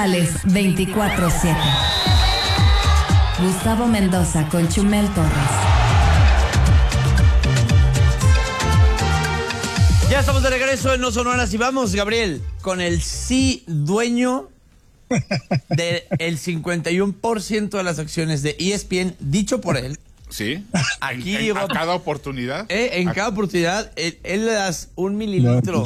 24/7. Gustavo Mendoza con Chumel Torres. Ya estamos de regreso en No Sonoras y vamos, Gabriel, con el dueño del 51% de las acciones de ESPN, dicho por él. Sí. Aquí a cada oportunidad. Cada oportunidad, él le das 1 mililitro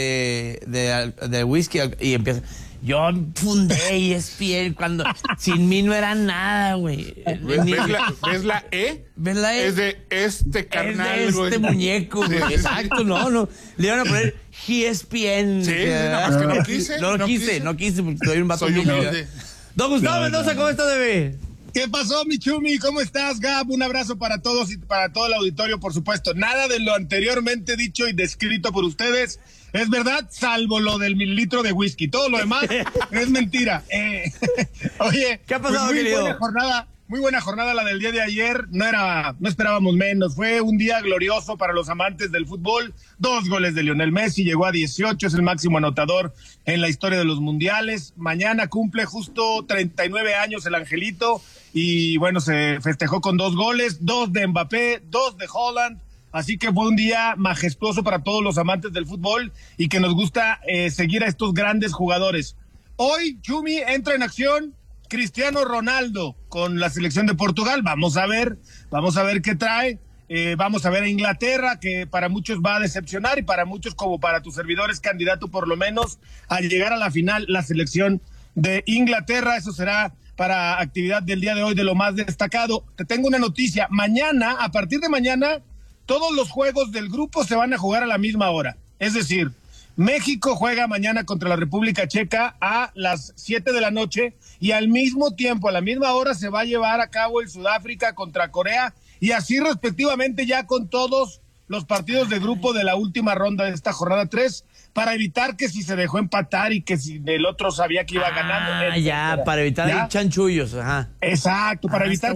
de whisky y empieza. Yo fundé ESPN cuando sin mí no era nada, güey. ¿Ves la E? ¿Ves la E? Es de este carnal, es de este muñeco, güey. Sí. Exacto, no. Le iban a poner ESPN. Sí, es que no quise. No quise porque soy un vato humilde. Don Gustavo Mendoza, ¿cómo está, bebé? ¿Qué pasó, mi Chumi? ¿Cómo estás, Gab? Un abrazo para todos y para todo el auditorio, por supuesto. Nada de lo anteriormente dicho y descrito por ustedes es verdad, salvo lo del mililitro de whisky. Todo lo demás es mentira. Oye, ¿qué ha pasado, querido? Muy buena jornada la del día de ayer. No esperábamos menos. Fue un día glorioso para los amantes del fútbol. 2 goles de Lionel Messi, llegó a 18, es el máximo anotador en la historia de los mundiales. Mañana cumple justo 39 años el angelito y bueno, se festejó con 2 goles, 2 de Mbappé, 2 de Haaland. Así que fue un día majestuoso para todos los amantes del fútbol y que nos gusta seguir a estos grandes jugadores. Hoy, Chumi, entra en acción Cristiano Ronaldo con la selección de Portugal. Vamos a ver qué trae. Vamos a ver a Inglaterra, que para muchos va a decepcionar y para muchos, como para tus servidores, candidato por lo menos a llegar a la final, la selección de Inglaterra. Eso será para actividad del día de hoy de lo más destacado. Te tengo una noticia. Mañana, a partir de mañana, todos los juegos del grupo se van a jugar a la misma hora. Es decir, México juega mañana contra la República Checa a las 7 de la noche y al mismo tiempo, a la misma hora, se va a llevar a cabo el Sudáfrica contra Corea y así respectivamente ya con todos los partidos de grupo de la última ronda de esta jornada 3 para evitar que si se dejó empatar y que si el otro sabía que iba ganando. Para evitar chanchullos. Ajá. Exacto, para evitar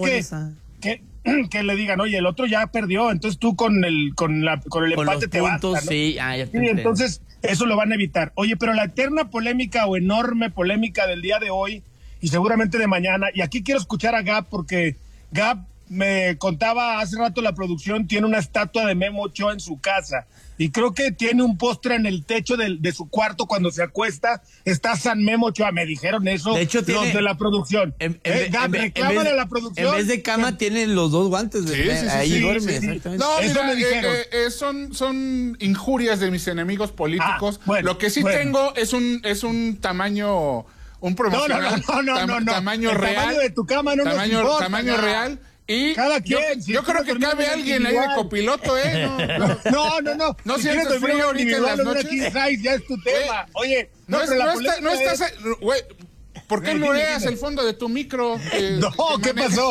que le digan, oye, el otro ya perdió, entonces tú con el empate te vas, ¿no? Sí, entonces eso lo van a evitar. Oye, pero la eterna polémica o enorme polémica del día de hoy y seguramente de mañana, y aquí quiero escuchar a Gab porque Gab me contaba hace rato, la producción tiene una estatua de Memo Ochoa en su casa y creo que tiene un postre en el techo de su cuarto cuando se acuesta, está San Memo Ochoa, me dijeron eso, de hecho, los de la producción. Gab, reclámale a la producción. En vez de cama tienen los 2 guantes ahí duerme. Sí. No, eso mira, son injurias de mis enemigos políticos. Bueno, lo que sí tengo es un tamaño, un promocional, tamaño real. Tamaño de tu cama no nos importa, tamaño real. Y cada quien, yo creo que cabe alguien ahí de copiloto, ¿eh? No. No sientes frío ahorita en las noches. Ya es tu tema. Oye, no estás, güey. ¿Por qué loreas el fondo de tu micro? ¿Qué pasó?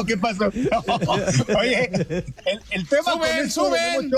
Oye, el tema suben.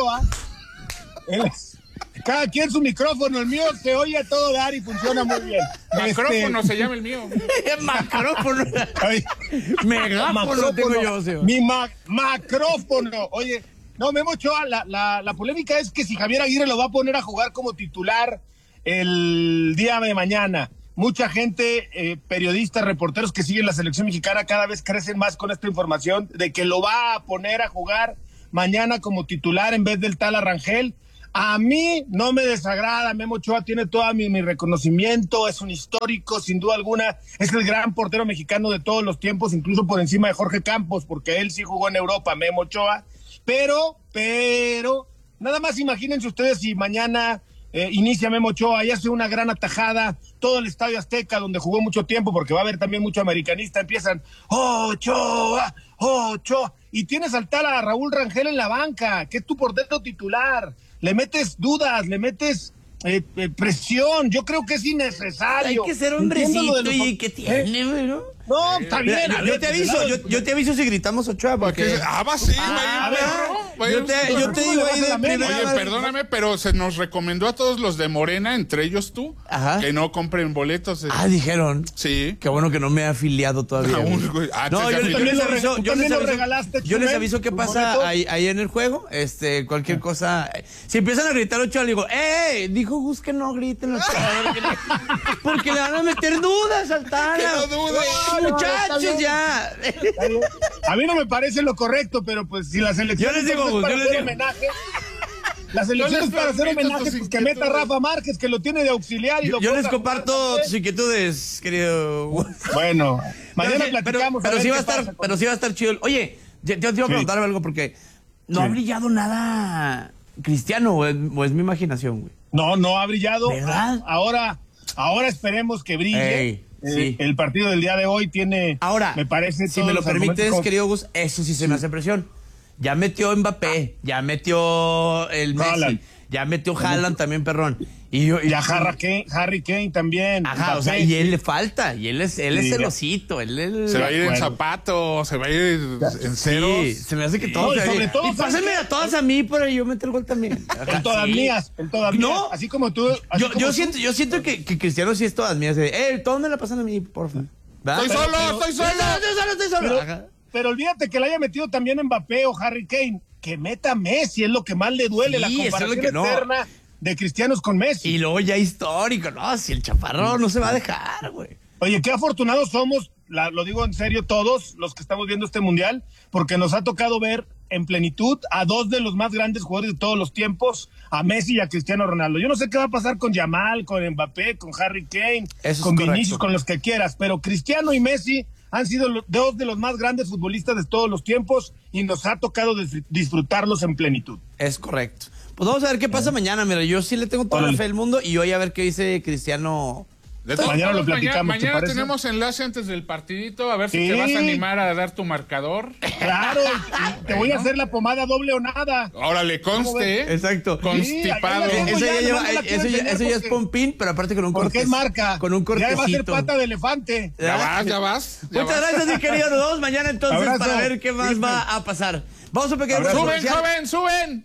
Cada quien su micrófono, el mío se oye a todo dar y funciona muy bien. Macrófono se llama el mío. Macrófono. Megáfono tengo yo. Mi macrófono. Oye, no, Memo Ochoa, la polémica es que si Javier Aguirre lo va a poner a jugar como titular el día de mañana. Mucha gente, periodistas, reporteros que siguen la selección mexicana cada vez crecen más con esta información de que lo va a poner a jugar mañana como titular en vez del tal Arrangel. A mí no me desagrada, Memo Ochoa tiene todo mi reconocimiento, es un histórico, sin duda alguna, es el gran portero mexicano de todos los tiempos, incluso por encima de Jorge Campos, porque él sí jugó en Europa, Memo Ochoa, pero, nada más imagínense ustedes si mañana inicia Memo Ochoa y hace una gran atajada, todo el Estadio Azteca, donde jugó mucho tiempo, porque va a haber también mucho americanista, empiezan, Ochoa, y tienes al tal a Raúl Rangel en la banca, que es tu portero titular, le metes dudas, le metes presión, yo creo que es innecesario. Hay que ser hombrecito y que tiene, ¿no? No, está bien. Yo te aviso si gritamos Ochoa, porque... Sí, yo te digo ahí de primera. Oye, perdóname, pero se nos recomendó a todos los de Morena, entre ellos tú, que no compren boletos. Dijeron. Sí. Qué bueno que no me he afiliado todavía. No, yo les aviso qué pasa ahí en el juego. Cualquier cosa. Si empiezan a gritar Ochoa, le digo, dijo Gus que no griten los porque le van a meter dudas, Altana. Que no dudes. Muchachos, ya. A mí no me parece lo correcto, pero pues si la selección yo les digo, homenaje, la selección es para hacer homenaje, pues que meta a Rafa Márquez, que lo tiene de auxiliar. Y yo les comparto tus inquietudes, querido. Bueno, mañana platicamos. Pero sí va a estar chido. Oye, te iba a preguntar algo, porque no ha brillado nada Cristiano, o es mi imaginación, güey. No ha brillado. ¿Verdad? Ahora esperemos que brille. Sí. El partido del día de hoy tiene, ahora, me parece, si me lo permites, querido Gus, eso sí se me hace presión. Ya metió Mbappé, ya metió el Messi, Haaland. ya metió Haaland también, perrón. Ya Harry Kane también. Ajá, Mbappé, o sea, y él le falta, y él es celosito. Se va a ir en zapatos, se va a ir en ceros. Sí, se me hace que todo. No, y sobre todo, y pásenme a todas a mí para yo meter el gol también. En todas mías. No, así como tú. Yo siento que Cristiano sí es todas mías. Todos me la pasan a mí, porfa. Estoy solo. Pero olvídate que le haya metido también Mbappé o Harry Kane. Que meta Messi es lo que más le duele, la comparación eterna de cristianos con Messi. Y luego ya histórico, ¿no? Si el chaparrón no se va a dejar, güey. Oye, qué afortunados somos, lo digo en serio, todos los que estamos viendo este mundial, porque nos ha tocado ver en plenitud a dos de los más grandes jugadores de todos los tiempos, a Messi y a Cristiano Ronaldo. Yo no sé qué va a pasar con Yamal, con Mbappé, con Harry Kane, con Vinicius, con los que quieras, pero Cristiano y Messi han sido dos de los más grandes futbolistas de todos los tiempos y nos ha tocado disfrutarlos en plenitud. Es correcto. Pues vamos a ver qué pasa mañana. Mira, yo sí le tengo toda la fe del mundo y hoy a ver qué dice Cristiano. Mañana lo platicamos. Mañana tenemos enlace antes del partidito, a ver si te vas a animar a dar tu marcador. Claro, te voy a hacer la pomada doble o nada. Ahora le conste. Exacto. Constipado. Eso ya es pompín, pero aparte con un corte. Porque es marca. Con un cortecito. Ya va a ser pata de elefante. Ya vas. Muchas gracias, mi querido Dos. Mañana entonces abrazo, para ver qué más va a pasar. Vamos a un pequeño corte. ¡Suben!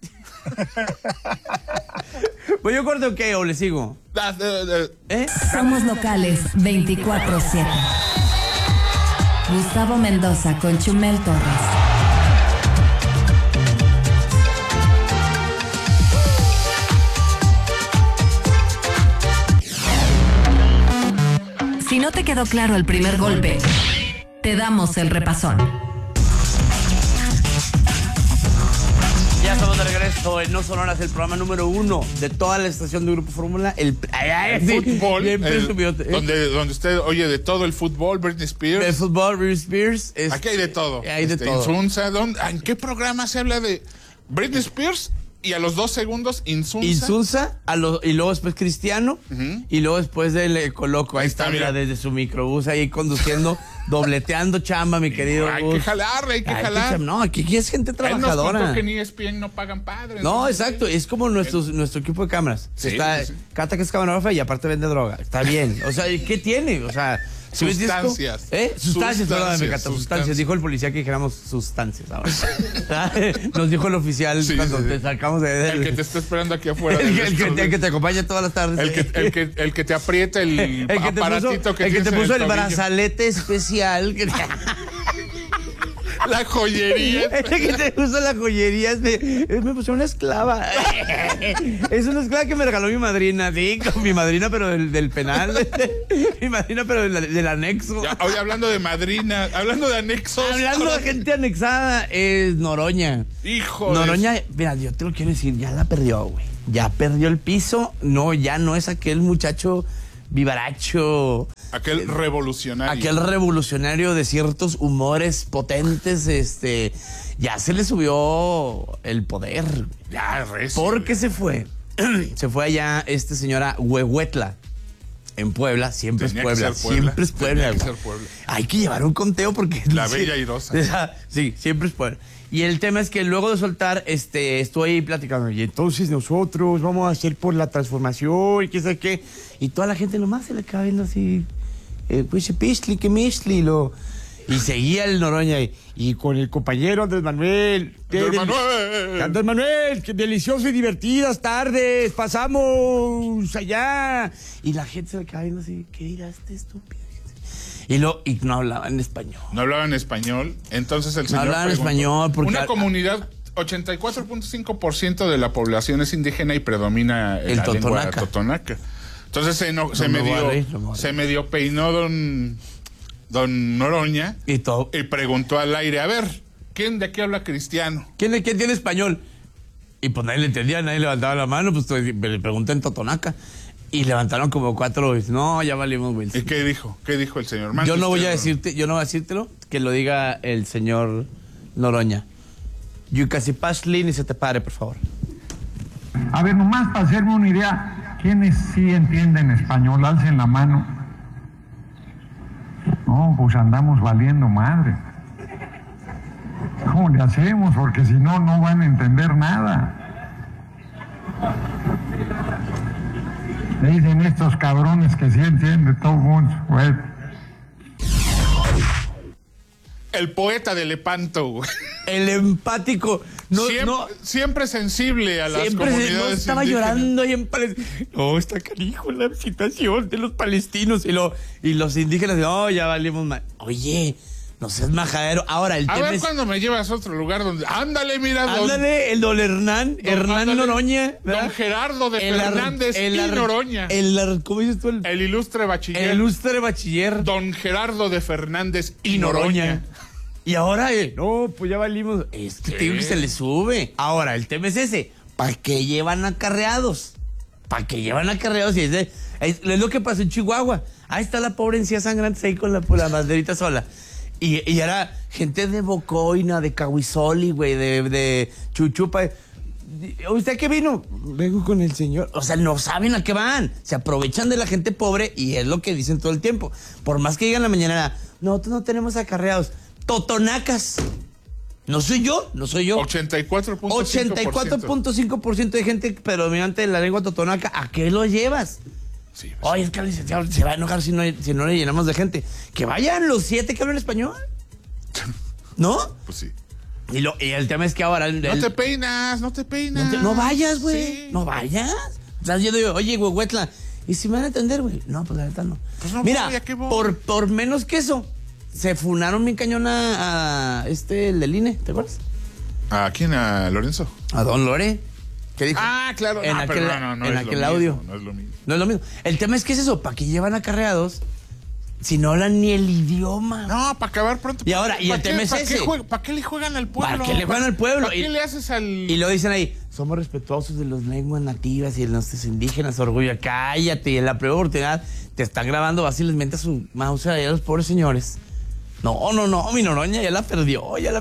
¿Voy yo corte o qué? ¿O le sigo? Somos locales 24/7. Gustavo Mendoza con Chumel Torres. Si no te quedó claro el primer golpe, te damos el repasón. Ya estamos de regreso en No Sonoras, el programa número 1 de toda la estación de Grupo Fórmula. El fútbol. Donde usted oye de todo el fútbol, Britney Spears. El fútbol, Britney Spears. Aquí hay de todo. Hay de todo. Insunza, ¿en qué programa se habla de Britney Spears? Y a los 2 segundos, Insunza. Y luego después Cristiano. Y luego después del Coloco. Ahí está, mira, desde su microbús ahí conduciendo, dobleteando chamba, mi querido. Hay que jalar. No, aquí es gente trabajadora. Él nos contó que ni ESPN no pagan padres. No, exacto. Es como nuestro equipo de cámaras. Sí, Cata, que es camarógrafa y aparte vende droga. Está bien. O sea, ¿qué tiene? O sea... Sustancias. Sustancias, perdón, me encanta. Sustancias. Dijo el policía que dijéramos sustancias ahora. Nos dijo el oficial cuando te sacamos de... El que te está esperando aquí afuera. El que te acompaña todas las tardes. El que te aprieta el aparatito que el que te puso el brazalete especial. La joyería. El que te puso la joyería me puso una esclava. Es una esclava que me regaló mi madrina. Sí, con mi madrina, pero del penal. Mi madrina, pero del anexo. Hoy hablando de madrina, hablando de anexos. Hablando de gente anexada, es Noroña. Hijo Noroña, mira, yo te lo quiero decir, ya la perdió, güey. Ya perdió el piso. No, ya no es aquel muchacho vivaracho. Aquel revolucionario. Aquel revolucionario de ciertos humores potentes, ya se le subió el poder. Ya, porque se fue. Se fue allá señora Huehuetla. En Puebla, siempre es Puebla. Siempre es Puebla. Hay que llevar un conteo porque... La bella airosa. Sí, siempre es Puebla. Y el tema es que luego de soltar, estoy ahí platicando. Y entonces nosotros vamos a hacer por la transformación y qué sé qué. Y toda la gente nomás se le acaba viendo así. pues Pistli, que Mistli, y seguía el Noroña y con el compañero Andrés Manuel. Andrés Manuel, qué delicioso y divertidas tardes, pasamos allá. Y la gente se le quedaba viendo así, ¿qué dirá este estúpido? Y no hablaba en español. No hablaba en español, entonces el señor no hablaba en español porque una comunidad, 84.5% de la población es indígena y predomina el la lengua totonaca. Entonces se medio peinó don Noroña y preguntó al aire, a ver, ¿quién de aquí habla cristiano? ¿Quién tiene español? Y pues nadie le entendía, nadie levantaba la mano, pues le pregunté en totonaca. Y levantaron como 4, no, ya valimos, Wilson. ¿Y qué dijo? ¿Qué dijo el señor? Yo no voy a decírtelo, que lo diga el señor Noroña. Yucasipashli, ni se te pare, por favor. A ver, nomás para hacerme una idea, ¿quiénes sí entienden español? Alcen la mano. No, pues andamos valiendo madre. ¿Cómo le hacemos? Porque si no, no van a entender nada. Le dicen estos cabrones que sí entienden todo el mundo. Bueno. El poeta de Lepanto, güey. El empático. Siempre sensible a las comunidades no estaba indígenas. Llorando ahí en Palestina. No, está canijo la situación de los palestinos. Y los indígenas, no, ya valimos mal. Oye, no seas majadero. Ahora, el tema es cuando me llevas a otro lugar donde... Ándale, mira. El don Hernán Noroña. ¿verdad? Don Gerardo de Fernández y Noroña. ¿Cómo dices tú? El ilustre bachiller. El ilustre bachiller. Don Gerardo de Fernández y Noroña. Y ahora, no, pues ya valimos. Se le sube. Ahora, el tema es ese. ¿Para qué llevan acarreados? Y es lo que pasó en Chihuahua. Ahí está la pobre encía sangrante ahí con la banderita sola. Y era gente de Bocoina, de Cahuizoli, güey, de Chuchupa. ¿Usted qué vino? Vengo con el señor. O sea, no saben a qué van. Se aprovechan de la gente pobre y es lo que dicen todo el tiempo. Por más que digan la mañana, nosotros no tenemos acarreados. Totonacas. No soy yo. 84.5% de gente predominante de la lengua totonaca. ¿A qué lo llevas? Sí, oye, es que el licenciado se va a enojar si no le llenamos de gente. Que vayan los 7 que hablan español. ¿No? Pues sí. Y el tema es que ahora... No te peinas. No vayas, güey. Sí. No vayas. O sea, yo digo, oye, güeyhuetla, ¿y si me van a atender, güey? No, pues la verdad no. Pues no. Mira, voy, ¿a qué voy? Por menos que eso, se funaron bien cañón a el del INE, ¿te acuerdas? ¿A quién? ¿A Lorenzo? A don Lore. ¿Qué dijo? Ah, claro. En aquel audio. No es lo mismo. No es lo mismo. El tema es que es eso, ¿para qué llevan acarreados si no hablan ni el idioma? No, para acabar pronto. Y ahora, y el tema es ese. ¿Para qué le juegan al pueblo? ¿Para qué le juegan al pueblo? ¿Para qué le haces al...? Y lo dicen ahí, somos respetuosos de las lenguas nativas y de nuestros indígenas, orgullo. Cállate, y en la primera oportunidad te están grabando, vas y les metes su mouse a los pobres señores. No, mi Noroña ya la perdió. Y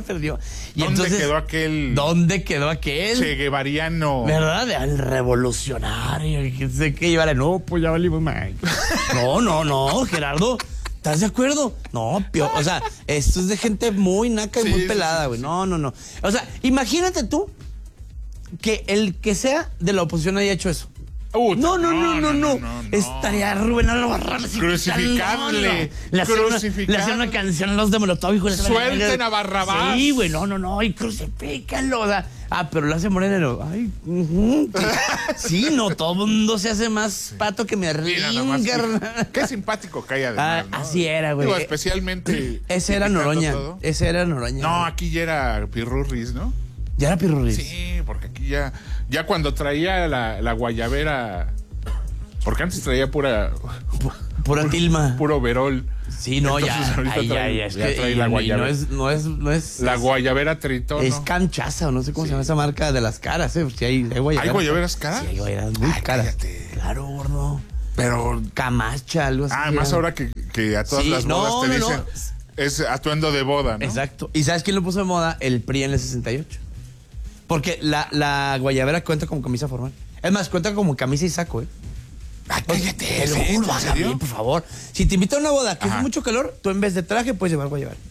¿Dónde quedó aquel? Che Guevariano. ¿Verdad? El revolucionario. Sé que llevará. No, pues ya valimos mal. No, Gerardo. ¿Estás de acuerdo? No, o sea, esto es de gente muy naca y muy pelada, güey. Sí. No. O sea, imagínate tú que el que sea de la oposición haya hecho eso. No. Estaría Rubén Albarrán crucificable. Le hacen una canción a los de Molotov, hijo. Suelten a Barrabás. Sí, güey, no, y crucifícalo. O sea, pero lo hace Moreno. Ay, sí, no, todo el mundo se hace más pato que me ringa. Qué simpático cae además, ¿no? Así era, güey. Digo, especialmente. Ese era Noroña. No, aquí ya era Pirurris, ¿no? ¿Ya era Pirurris? Sí, porque aquí ya cuando traía la guayabera, porque antes traía pura tilma. Puro verol. Sí, no, entonces, ya trae la guayabera. No es la guayabera Tritón. Es canchaza, o no sé cómo se llama esa marca de las caras, Sí, hay guayaberas. ¿Hay guayaberas caras? Sí, hay guayaberas muy caras. Cállate. Claro, gordo. Pero Camacha, algo así. Más ahora que a todas las bodas te dicen es atuendo de boda, ¿no? Exacto. ¿Y sabes quién lo puso de moda? El PRI en el 68. Porque la guayabera cuenta como camisa formal. Es más, cuenta como camisa y saco, Cállate. Te lo juro, por favor. Si te invitan a una boda que es mucho calor, tú en vez de traje puedes llevar guayabera.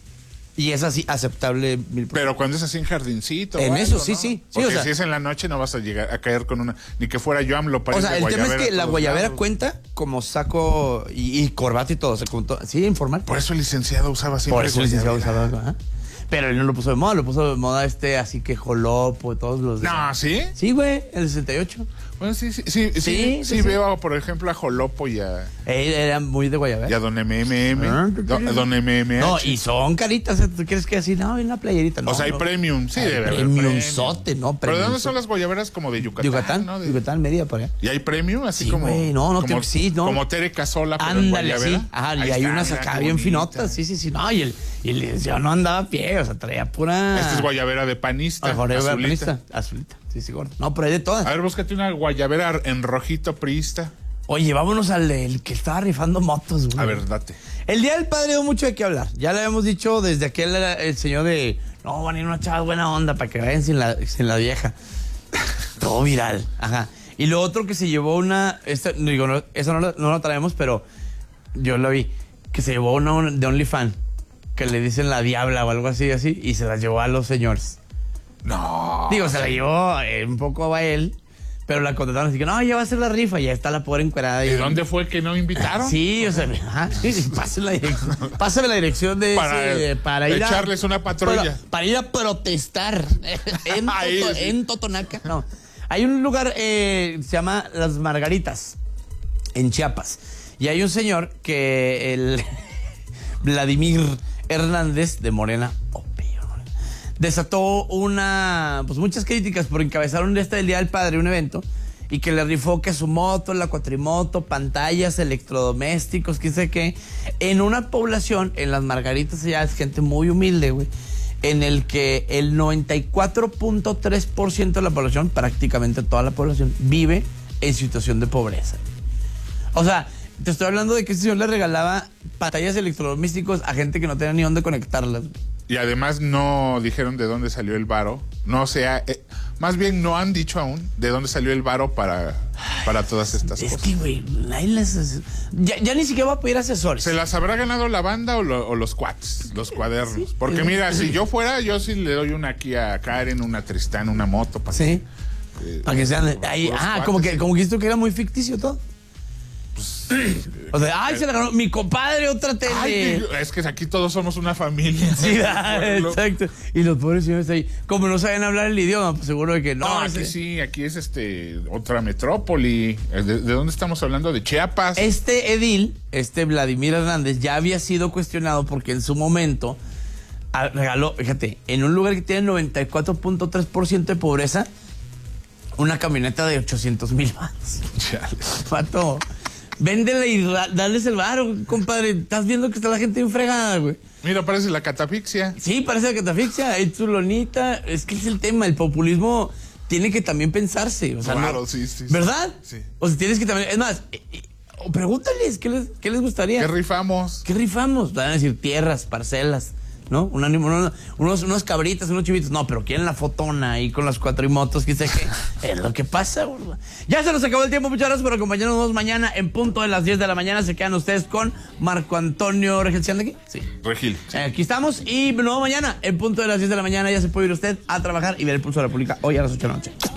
Y es así, aceptable. Pero cuando es así en jardincito. En algo, eso, sí, ¿no? sí. Porque o sea, si es en la noche no vas a llegar a caer con una... Ni que fuera yo AMLO. O sea, el tema es que la guayabera cuenta como saco y corbata y todo. O sea, sí, informal. Por eso el licenciado usaba siempre Por eso el licenciado usaba. Ajá. Pero él no lo puso de moda, lo puso de moda así que Jolopo y todos los... No, ¿sí? Sí, güey, el 68. Bueno, sí, veo, por ejemplo, a Jolopo y a... Él era muy de guayabera. Y a Don MMM. Don MMH. No, y son caritas, ¿tú quieres que así? No, en la playerita. No, o sea, hay premium, sí, debe haber premiumzote, ¿no? ¿Pero de dónde son las guayaberas? Como de Yucatán, ¿no? Yucatán, Media, por allá. ¿Y hay premium? Así sí, como... Güey, no, como Tere Casola, pero en guayabera. Sí. Ajá, y hay unas acá bien finotas, sí. No, y el licenciado no andaba a pie, o sea, traía pura... Esta es guayabera de panista. Azulita. Sí, gordo. No, pero hay de todas. A ver, búscate una guayabera en rojito priista. Oye, vámonos al que estaba rifando motos, güey. A ver, date. El Día del Padre dio mucho de qué hablar. Ya le habíamos dicho desde aquel el señor de... No, van a ir una chava buena onda para que vayan sin la vieja. Todo viral. Ajá. Y lo otro que se llevó una... esa no la traemos, pero yo la vi. Que se llevó una de OnlyFans. Que le dicen la diabla o algo así, y se la llevó a los señores. No. Digo, se la llevó un poco a él, pero la contrataron así que no, ya va a ser la rifa, ya está la pobre encuerada. ¿Y dónde fue que no invitaron? Sí, o sea, pásame la dirección para ir echarles una patrulla. Para ir a protestar en Totonaca. No. Hay un lugar, se llama Las Margaritas, en Chiapas. Y hay un señor que el Vladimir Hernández de Morena, desató muchas críticas por encabezar un del Día del Padre, un evento, y que le rifó que su moto, la cuatrimoto, pantallas, electrodomésticos, quién sé qué, en una población, en Las Margaritas, ya es gente muy humilde, güey, en el que el 94.3% de la población, prácticamente toda la población, vive en situación de pobreza. O sea, te estoy hablando de que ese señor le regalaba pantallas electrodomésticos a gente que no tenía ni dónde conectarlas. Y además no dijeron de dónde salió el varo. No sea, más bien no han dicho aún de dónde salió el varo para todas estas cosas. Es que, güey, ya ni siquiera va a pedir asesores. ¿Se las habrá ganado la banda o los cuads, los cuadernos? Sí, porque mira, si yo fuera, yo sí le doy una aquí a Karen, una a Tristán, una moto. Para que sean ahí. Como que esto que era muy ficticio todo. O sea, se la ganó mi compadre otra tele. Es que aquí todos somos una familia. Sí, exacto. Y los pobres señores ahí, como no saben hablar el idioma, pues seguro de que no. No, aquí sí, aquí es otra metrópoli. ¿De dónde estamos hablando? De Chiapas. Este edil, Vladimir Hernández, ya había sido cuestionado porque en su momento regaló, fíjate, en un lugar que tiene 94.3% de pobreza, una camioneta de 800,000 watts. Pato. Véndela y dales el varo, compadre. Estás viendo que está la gente bien fregada, güey. Mira, parece la catafixia. Sí, parece la catafixia. Es su lonita. Es que es el tema. El populismo tiene que también pensarse. O sea, claro, sí. ¿Verdad? Sí. O sea, tienes que también... Es más, pregúntales, ¿qué les gustaría? ¿Qué rifamos? Van a decir tierras, parcelas, ¿no? Unos cabritas, unos chivitos. No, pero quieren la fotona ahí con las cuatrimotos, que sé qué. Es lo que pasa, güey. Ya se nos acabó el tiempo. Muchas gracias por acompañarnos mañana en punto de las 10 de la mañana. Se quedan ustedes con Marco Antonio Regil. ¿Sí anda aquí? Sí. Regil. Sí. Aquí estamos. Y luego mañana en punto de las 10 de la mañana ya se puede ir usted a trabajar y ver el Pulso de la República hoy a las 8 de la noche.